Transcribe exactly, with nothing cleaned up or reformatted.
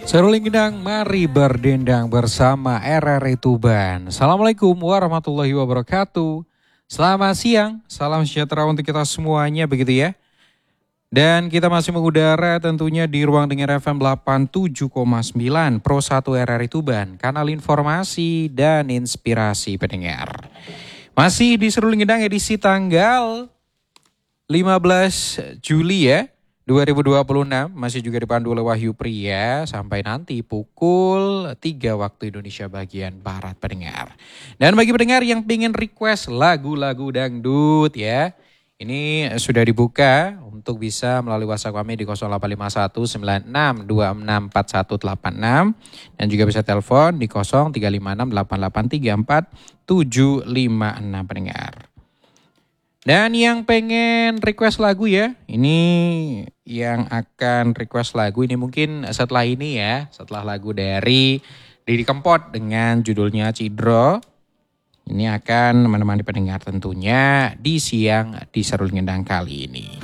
Seruling Gendang, mari berdendang bersama R R I Tuban. Assalamualaikum warahmatullahi wabarakatuh. Selamat siang, salam sejahtera untuk kita semuanya begitu ya. Dan kita masih mengudara tentunya di ruang dengar F M delapan puluh tujuh koma sembilan Pro satu R R I Tuban, kanal informasi dan inspirasi pendengar. Masih di Seruling Gendang edisi tanggal lima belas Juli ya. dua ribu dua puluh enam masih juga dipandu oleh Wahyu Pria sampai nanti pukul tiga waktu Indonesia bagian Barat pendengar. Dan bagi pendengar yang pengen request lagu-lagu dangdut ya, ini sudah dibuka untuk bisa melalui WhatsApp kami di nol delapan lima satu sembilan enam dua enam empat satu delapan enam dan juga bisa telepon di nol tiga lima enam delapan delapan tiga empat tujuh lima enam pendengar. Dan yang pengen request lagu ya, ini yang akan request lagu ini mungkin setelah ini ya, setelah lagu dari Didi Kempot dengan judulnya Cidro. Ini akan menemani pendengar tentunya di siang di Seruling Gendang kali ini.